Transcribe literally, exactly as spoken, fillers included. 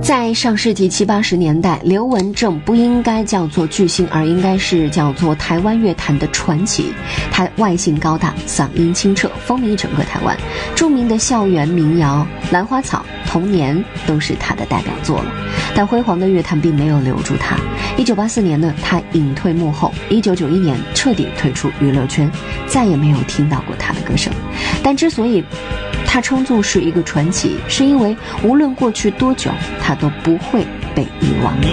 在上世纪七八十年代，刘文正不应该叫做巨星，而应该是叫做台湾乐坛的传奇。他外形高大，嗓音清澈，风靡整个台湾。著名的校园民谣《兰花草》《童年》都是他的代表作了。但辉煌的乐坛并没有留住他。一九八四年呢，他隐退幕后。一九九一年彻底退出娱乐圈，再也没有听到过他的歌声。但之所以他称作是一个传奇，是因为无论过去多久，他都不会被遗忘。